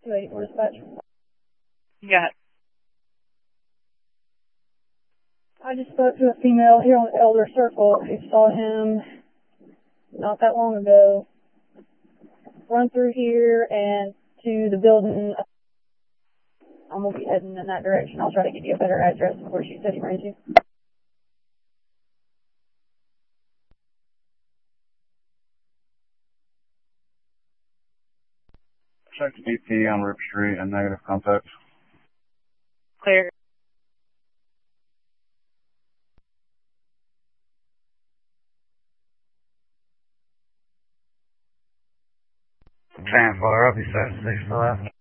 284 dispatch. Got it. I just spoke to a female here on the Elder Circle who saw him not that long ago run through here and to the building. I'm going to be heading in that direction. I'll try to give you a better address before she said he ran to. Check BP on Rip Street and negative contact. Clear. Transport, I'll be 765.